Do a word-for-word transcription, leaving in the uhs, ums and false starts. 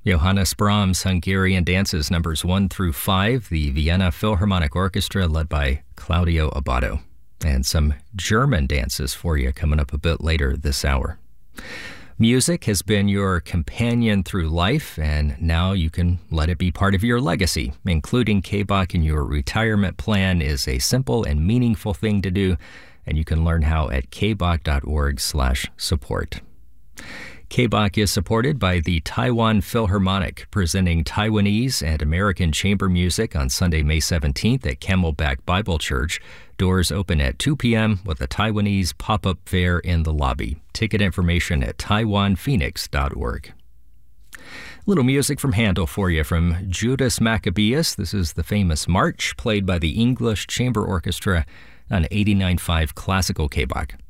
Johannes Brahms' Hungarian Dances numbers one through five, the Vienna Philharmonic Orchestra led by Claudio Abbado. And some German dances for you coming up a bit later this hour. Music has been your companion through life, and now you can let it be part of your legacy. Including K B O C in your retirement plan is a simple and meaningful thing to do, and you can learn how at kboc.org slash support. K B O C is supported by the Taiwan Philharmonic, presenting Taiwanese and American chamber music on Sunday, May seventeenth at Camelback Bible Church. Doors open at two p.m. with a Taiwanese pop-up fair in the lobby. Ticket information at taiwan phoenix dot org. Little music from Handel for you from Judas Maccabeus. This is the famous march played by the English Chamber Orchestra on eighty-nine point five Classical K B O C.